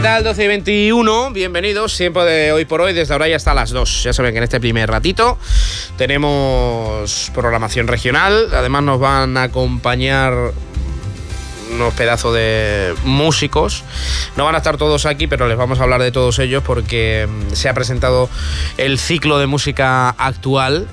tal? 12 y 21, bienvenidos, tiempo de hoy por hoy, desde ahora ya hasta las 2. Ya saben que en este primer ratito tenemos programación regional, además nos van a acompañar unos pedazos de músicos. No van a estar todos aquí, pero les vamos a hablar de todos ellos porque se ha presentado el ciclo de música actual,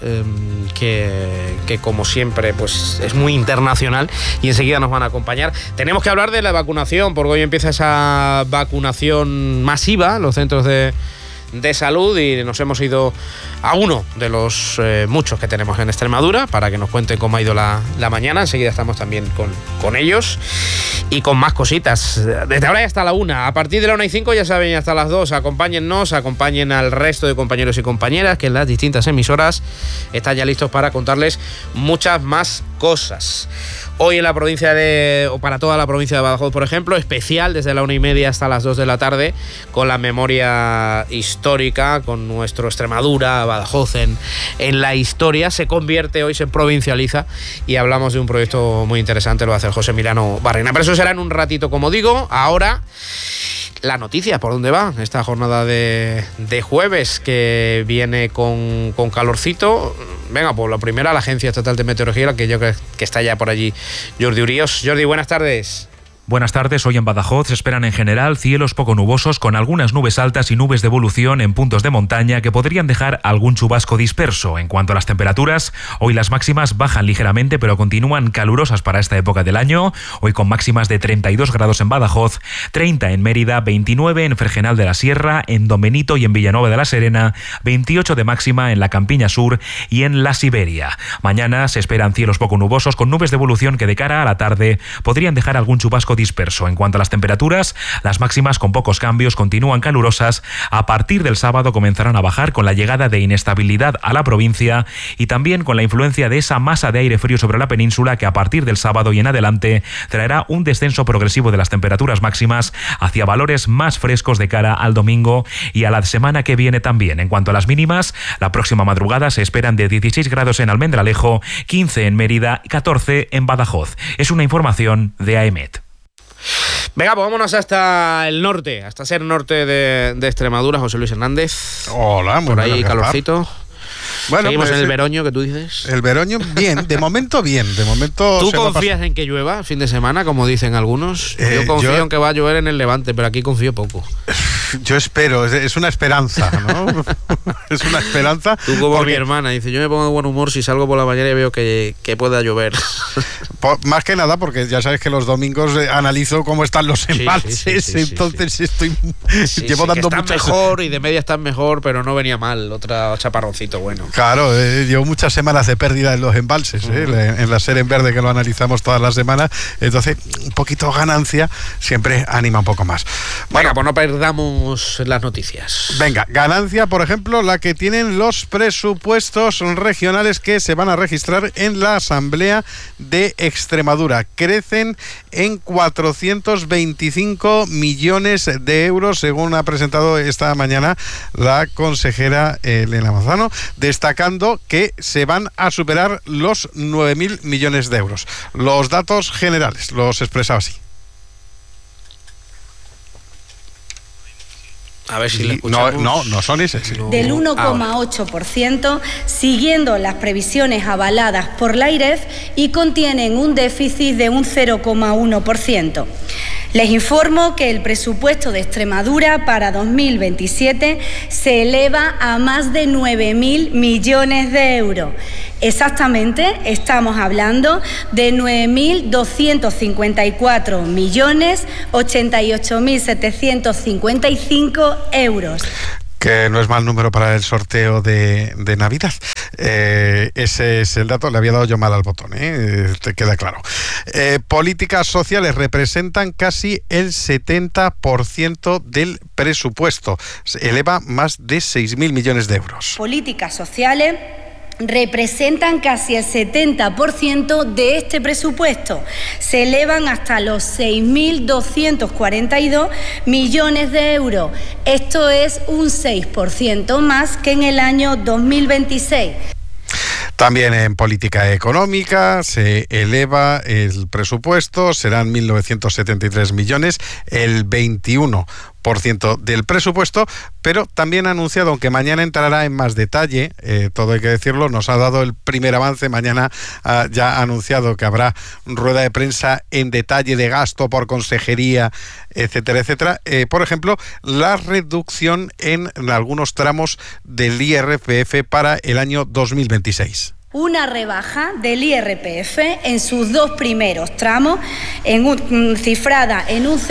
que como siempre pues es muy internacional, y enseguida nos van a acompañar. Tenemos que hablar de la vacunación, porque hoy empieza esa vacunación masiva en los centros de salud, y nos hemos ido a uno de los muchos que tenemos en Extremadura para que nos cuenten cómo ha ido la mañana. Enseguida estamos también con ellos y con más cositas. Desde ahora ya hasta la 1, a partir de la 1:05 ya saben, hasta las 2, acompáñennos, acompañen al resto de compañeros y compañeras que en las distintas emisoras están ya listos para contarles muchas más cosas. Hoy en la provincia o para toda la provincia de Badajoz, por ejemplo, especial desde la 1:30 hasta las 2 de la tarde, con la memoria histórica, con nuestro Extremadura, Badajoz en la historia. Se convierte hoy, se provincializa, y hablamos de un proyecto muy interesante, lo va a hacer José Milano Barrena. Pero eso será en un ratito, como digo. Ahora, la noticia, ¿por dónde va esta jornada de jueves, que viene con calorcito? Venga, pues la primera, la Agencia Estatal de Meteorología, que yo creo que está ya por allí, Jordi Uríos. Jordi, buenas tardes. Buenas tardes. Hoy en Badajoz se esperan en general cielos poco nubosos, con algunas nubes altas y nubes de evolución en puntos de montaña que podrían dejar algún chubasco disperso. En cuanto a las temperaturas, hoy las máximas bajan ligeramente, pero continúan calurosas para esta época del año. Hoy con máximas de 32 grados en Badajoz, 30 en Mérida, 29 en Fregenal de la Sierra, en Don Benito y en Villanueva de la Serena, 28 de máxima en la Campiña Sur y en la Siberia. Mañana se esperan cielos poco nubosos, con nubes de evolución que de cara a la tarde podrían dejar algún chubasco disperso. En cuanto a las temperaturas, las máximas con pocos cambios continúan calurosas. A partir del sábado comenzarán a bajar, con la llegada de inestabilidad a la provincia y también con la influencia de esa masa de aire frío sobre la península, que a partir del sábado y en adelante traerá un descenso progresivo de las temperaturas máximas hacia valores más frescos de cara al domingo y a la semana que viene también. En cuanto a las mínimas, la próxima madrugada se esperan de 16 grados en Almendralejo, 15 en Mérida y 14 en Badajoz. Es una información de AEMET. Venga, pues vámonos hasta el norte, hasta ser norte de Extremadura. José Luis Hernández. Hola, muy por ahí calorcito. Bueno, seguimos pues, en el Veroño, que tú dices. El Veroño, bien, de momento bien. De momento. ¿Tú confías en que llueva el fin de semana, como dicen algunos? Yo confío en que va a llover en el Levante, pero aquí confío poco. Yo espero, es una esperanza, ¿no? Es una esperanza. Tú como mi hermana, dice, yo me pongo de buen humor si salgo por la mañana y veo que pueda llover. Más que nada porque ya sabes que los domingos analizo cómo están los embalses, entonces estoy llevo dando muchas... Están mejor y de media están mejor, pero no venía mal, otra chaparroncito bueno. Claro, llevo muchas semanas de pérdida en los embalses, en la serie en verde, que lo analizamos todas las semanas, entonces un poquito ganancia siempre anima un poco más. Bueno, pues no perdamos las noticias. Venga, ganancia, por ejemplo, la que tienen los presupuestos regionales que se van a registrar en la Asamblea de Extremadura. Crecen en 425 millones de euros, según ha presentado esta mañana la consejera Elena Manzano, destacando que se van a superar los 9.000 millones de euros. Los datos generales los expresaba así. A ver si le escuchamos. No son ese. Sí. Del 1,8%, siguiendo las previsiones avaladas por la AIREF, y contienen un déficit de un 0,1%. Les informo que el presupuesto de Extremadura para 2027 se eleva a más de 9.000 millones de euros. Exactamente, estamos hablando de 9.254.088.755 euros. Que no es mal número para el sorteo de Navidad. Ese es el dato, le había dado yo mal al botón, te queda claro. Políticas sociales representan casi el 70% del presupuesto. Se eleva más de 6.000 millones de euros. Políticas sociales representan casi el 70% de este presupuesto. Se elevan hasta los 6.242 millones de euros. Esto es un 6% más que en el año 2026. También en política económica se eleva el presupuesto, serán 1.973 millones, el 21% 1% del presupuesto, pero también ha anunciado, aunque mañana entrará en más detalle, todo hay que decirlo, nos ha dado el primer avance, mañana ya ha anunciado que habrá rueda de prensa en detalle de gasto por consejería, etcétera, etcétera. Por ejemplo, la reducción en algunos tramos del IRPF para el año 2026. Una rebaja del IRPF en sus dos primeros tramos, cifrada en un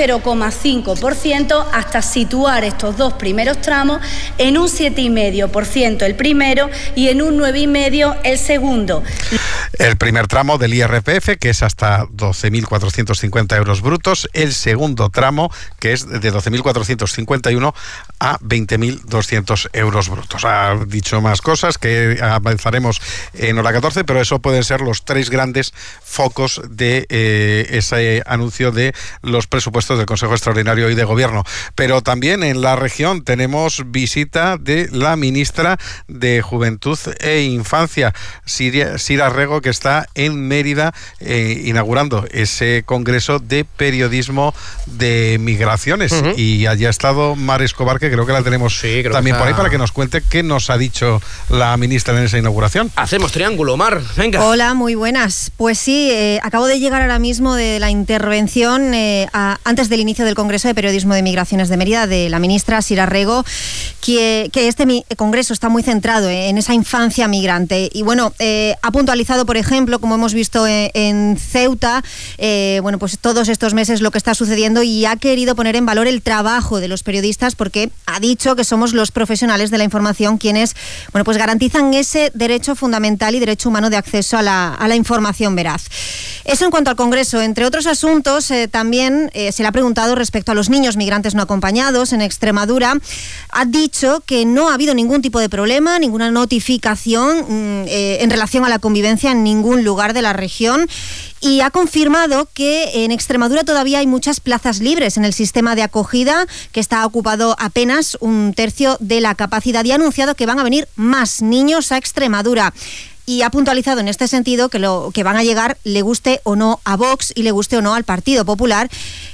0,5%, hasta situar estos dos primeros tramos en un 7,5% el primero y en un 9,5% el segundo. El primer tramo del IRPF, que es hasta 12.450 euros brutos, el segundo tramo, que es de 12.451 a 20.200 euros brutos. Ha dicho más cosas que avanzaremos en hora 14, pero eso pueden ser los tres grandes focos de ese anuncio de los presupuestos del Consejo Extraordinario y de Gobierno. Pero también en la región tenemos visita de la ministra de Juventud e Infancia, Sira Rego, que está en Mérida inaugurando ese Congreso de Periodismo de Migraciones. Y allí ha estado Mar Escobar, que creo que la tenemos también por ahí, para que nos cuente qué nos ha dicho la ministra en esa inauguración. Hacemos triángulo, Mar, venga. Hola, muy buenas. Pues sí, acabo de llegar ahora mismo de la intervención antes del inicio del Congreso de Periodismo de Migraciones de Mérida de la ministra Sira Rego, que este congreso está muy centrado en esa infancia migrante. Y bueno, ha puntualizado, por ejemplo, como hemos visto en Ceuta, bueno, pues todos estos meses lo que está sucediendo, y ha querido poner en valor el trabajo de los periodistas, porque ha dicho que somos los profesionales de la información quienes, bueno, pues garantizan ese derecho fundamental y derecho humano de acceso a la información veraz. Eso en cuanto al Congreso. Entre otros asuntos, también se le ha preguntado respecto a los niños migrantes no acompañados en Extremadura. Ha dicho que no ha habido ningún tipo de problema, ninguna notificación en relación a la convivencia en ningún lugar de la región, y ha confirmado que en Extremadura todavía hay muchas plazas libres en el sistema de acogida, que está ocupado apenas un tercio de la capacidad, y ha anunciado que van a venir más niños a Extremadura. Y ha puntualizado en este sentido que lo que van a llegar, le guste o no a Vox y le guste o no al Partido Popular,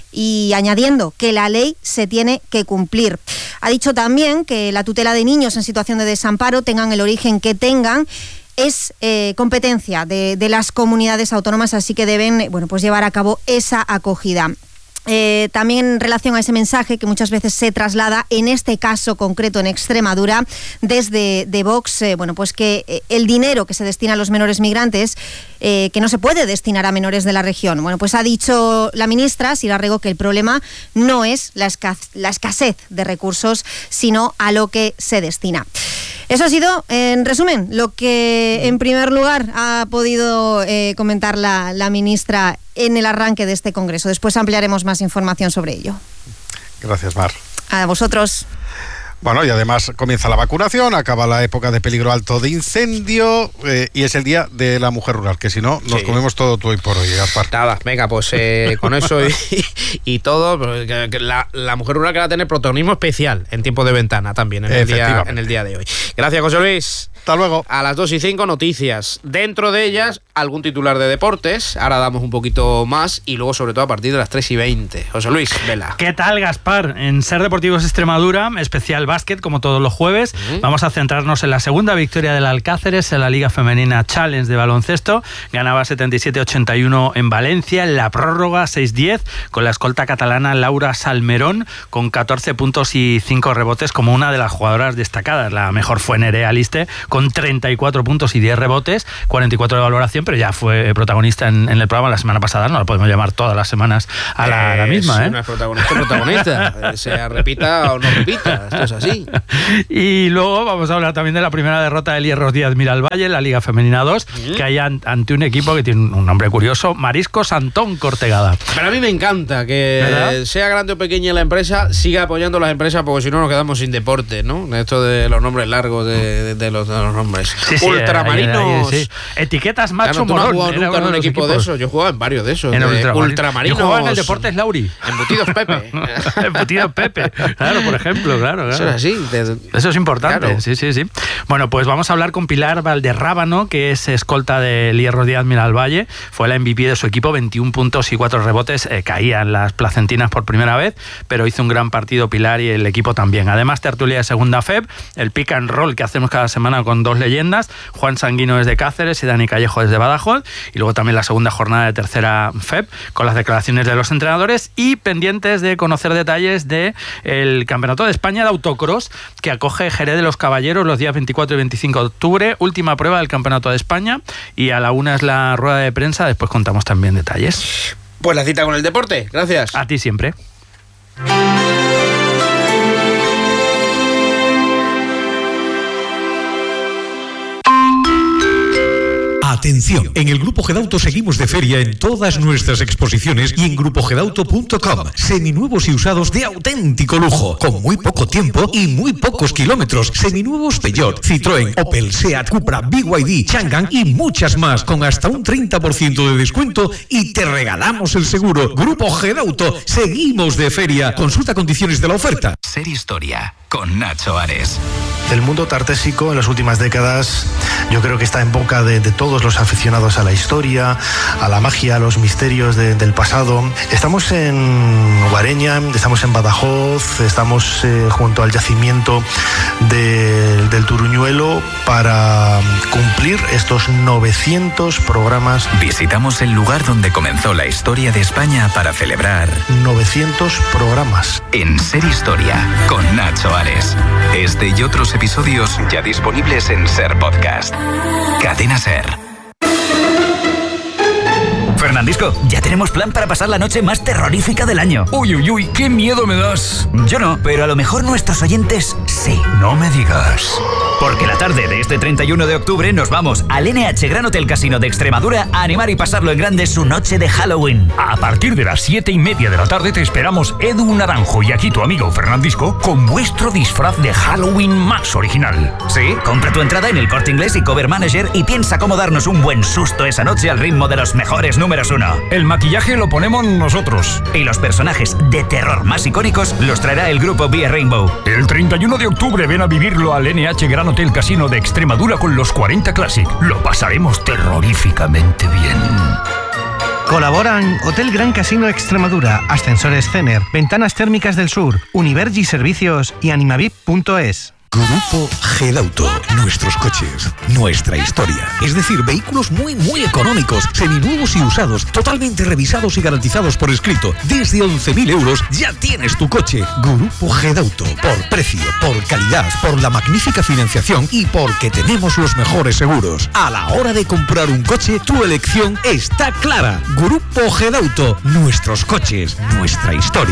y añadiendo que la ley se tiene que cumplir. Ha dicho también que la tutela de niños en situación de desamparo, tengan el origen que tengan, es competencia de las comunidades autónomas, así que deben, bueno, pues llevar a cabo esa acogida. También en relación a ese mensaje que muchas veces se traslada, en este caso concreto en Extremadura, desde Vox, bueno, pues que el dinero que se destina a los menores migrantes, que no se puede destinar a menores de la región. Bueno, pues ha dicho la ministra Sira Rego que el problema no es la escasez de recursos, sino a lo que se destina. Eso ha sido, en resumen, lo que en primer lugar ha podido comentar la ministra en el arranque de este Congreso. Después ampliaremos más información sobre ello. Gracias, Mar. A vosotros. Bueno, y además comienza la vacunación, acaba la época de peligro alto de incendio y es el Día de la Mujer Rural, que si no, nos comemos todo tú hoy por hoy, Gaspar. Nada, venga, pues con eso y todo, la mujer rural que va a tener protagonismo especial en tiempo de ventana también en el día de hoy. Gracias, José Luis. Hasta luego. A las 2:05 noticias. Dentro de ellas, algún titular de deportes. Ahora damos un poquito más y luego, sobre todo, a partir de las 3:20. José Luis, vela. ¿Qué tal, Gaspar? En Ser Deportivos Extremadura, especial básquet, como todos los jueves, vamos a centrarnos en la segunda victoria del Alcáceres en la Liga Femenina Challenge de baloncesto. Ganaba 77-81 en Valencia, en la prórroga 6-10, con la escolta catalana Laura Salmerón, con 14 puntos y 5 rebotes, como una de las jugadoras destacadas. La mejor fue Nerea Aliste, con 34 puntos y 10 rebotes, 44 de valoración, pero ya fue protagonista en el programa la semana pasada. No la podemos llamar todas las semanas a la misma. Sí, no es protagonista. Sea repita o no repita, esto es así. Y luego vamos a hablar también de la primera derrota del Hierros Díaz Miralvalle en la Liga Femenina 2, que hay ante un equipo que tiene un nombre curioso, Mariscos Antón Cortegada. Pero a mí me encanta que, ¿verdad?, sea grande o pequeña la empresa, siga apoyando a las empresas, porque si no nos quedamos sin deporte, ¿no? Esto de los nombres largos de los los nombres. Sí, Ultramarinos. Sí. Etiquetas macho Claro, tú no has morón. jugado nunca en un equipo de esos. Yo he jugado en varios de esos. En Ultramarinos. Yo jugaba en el Deportes Lauri. Embutidos Pepe. Embutidos Pepe. Claro, por ejemplo, claro. Eso es así. Eso es importante. Claro. Sí. Bueno, pues vamos a hablar con Pilar Valderrábano, que es escolta del Hierro Díaz Miralvalle. Fue la MVP de su equipo, 21 puntos y 4 rebotes. Caían las placentinas por primera vez, pero hizo un gran partido Pilar y el equipo también. Además, tertulia de segunda FEB, el pick and roll que hacemos cada semana con dos leyendas, Juan Sanguino desde Cáceres y Dani Callejo desde Badajoz, y luego también la segunda jornada de tercera FEB con las declaraciones de los entrenadores, y pendientes de conocer detalles del Campeonato de España de Autocross que acoge Jerez de los Caballeros los días 24 y 25 de octubre, última prueba del Campeonato de España, y a la 1 es la rueda de prensa, después contamos también detalles. Pues la cita con el deporte. Gracias. A ti siempre. Atención, en el Grupo Gedauto seguimos de feria en todas nuestras exposiciones y en grupogedauto.com. Seminuevos y usados de auténtico lujo, con muy poco tiempo y muy pocos kilómetros. Seminuevos Peugeot, Citroën, Opel, Seat, Cupra, BYD, Changan y muchas más, con hasta un 30% de descuento y te regalamos el seguro. Grupo Gedauto, seguimos de feria. Consulta condiciones de la oferta. Ser Historia, con Nacho Ares. El mundo tartésico en las últimas décadas yo creo que está en boca de todos los aficionados a la historia, a la magia, a los misterios del pasado. Estamos en Guareña, estamos en Badajoz, estamos junto al yacimiento del Turuñuelo para cumplir estos 900 programas. Visitamos el lugar donde comenzó la historia de España para celebrar 900 programas. En Ser Historia, con Nacho Ares. Este y otros episodios ya disponibles en Ser Podcast. Cadena Ser. Fernandisco, ya tenemos plan para pasar la noche más terrorífica del año. Uy, qué miedo me das. Yo no, pero a lo mejor nuestros oyentes sí. No me digas. Porque la tarde de este 31 de octubre nos vamos al NH Gran Hotel Casino de Extremadura a animar y pasarlo en grande su noche de Halloween. A partir de las 7:30 de la tarde te esperamos Edu Naranjo y aquí tu amigo Fernandisco con vuestro disfraz de Halloween más original. Sí, compra tu entrada en el Corte Inglés y Cover Manager y piensa cómo darnos un buen susto esa noche al ritmo de los mejores números 1. El maquillaje lo ponemos nosotros. Y los personajes de terror más icónicos los traerá el grupo Via Rainbow. El 31 de octubre ven a vivirlo al NH Gran Hotel Casino de Extremadura con los 40 Classic. Lo pasaremos terroríficamente bien. Colaboran Hotel Gran Casino Extremadura, Ascensores Cener, Ventanas Térmicas del Sur, Univergi Servicios y Animavip.es. Grupo Gedauto, nuestros coches, nuestra historia. Es decir, vehículos muy económicos, seminuevos y usados, totalmente revisados y garantizados por escrito. Desde 11.000 euros ya tienes tu coche. Grupo Gedauto, por precio, por calidad, por la magnífica financiación y porque tenemos los mejores seguros. A la hora de comprar un coche, tu elección está clara. Grupo Gedauto, nuestros coches, nuestra historia.